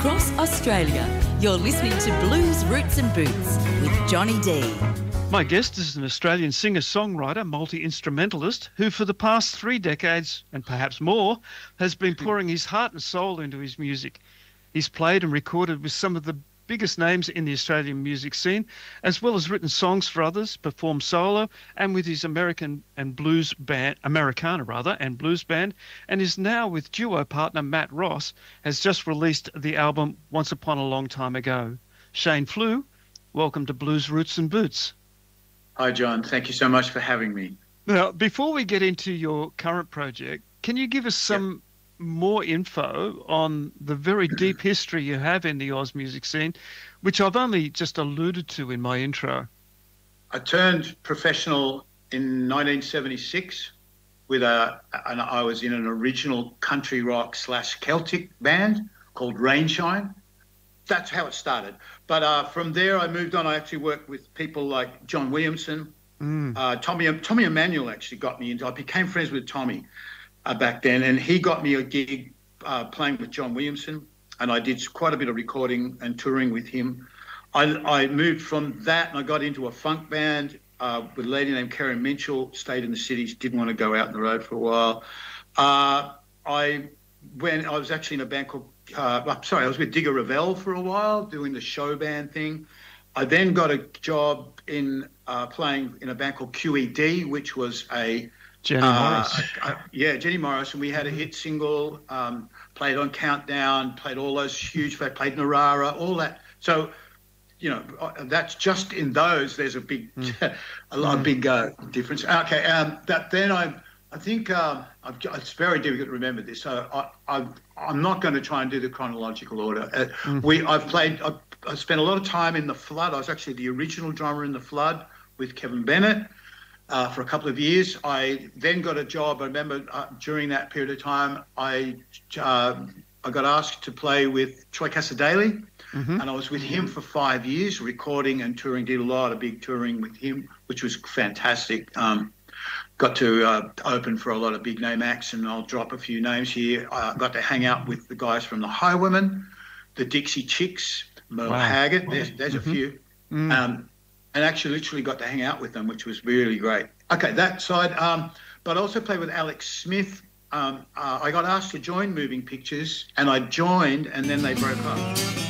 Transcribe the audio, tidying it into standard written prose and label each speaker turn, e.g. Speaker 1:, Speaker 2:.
Speaker 1: across Australia. You're listening to Blues Roots and Boots with Johnny D.
Speaker 2: My guest is an Australian singer-songwriter, multi-instrumentalist, who for the past 3 decades, and perhaps more, has been pouring his heart and soul into his music. He's played and recorded with some of the biggest names in the Australian music scene, as well as written songs for others, performed solo, and with his Americana and blues band, and is now with duo partner Matt Ross, has just released the album Once Upon a Long Time Ago. Shane Flew, welcome to Blues Roots and Boots.
Speaker 3: Hi, John. Thank you so much for having me.
Speaker 2: Now, before we get into your current project, can you give us some more info on the very deep history you have in the Oz music scene, which I've only just alluded to in my intro?
Speaker 3: I turned professional in 1976 and I was in an original country rock / Celtic band called Rainshine. That's how it started. But from there, I moved on. I actually worked with people like John Williamson. Tommy Emmanuel actually got me into. I became friends with Tommy back then, and he got me a gig playing with John Williamson, and I did quite a bit of recording and touring with him. I moved from that, and I got into a funk band with a lady named Karen Minchell. Stayed in the cities, didn't want to go out on the road for a while. I was actually in a band called I was with Digger Revell for a while, doing the show band thing. I then got a job in playing in a band called QED, which was a
Speaker 2: Jenny Morris.
Speaker 3: Jenny Morris, and we had a hit single, played on Countdown, played all those huge, played Narara, all that. So, you know, that's just in those. There's a big, difference. Okay, I think it's very difficult to remember this, so I'm not going to try and do the chronological order. I spent a lot of time in The Flood. I was actually the original drummer in The Flood with Kevin Bennett for a couple of years. I then got a job. I remember during that period of time, I got asked to play with Troy Cassar-Daley, and I was with him for 5 years, recording and touring. Did a lot of big touring with him, which was fantastic. Got to open for a lot of big name acts, and I'll drop a few names here. I got to hang out with the guys from the Highwomen, the Dixie Chicks, Merle Haggard. There's a few. And actually literally got to hang out with them, which was really great. Okay, that side. But I also played with Alex Smith. I got asked to join Moving Pictures, and I joined, and then they broke up.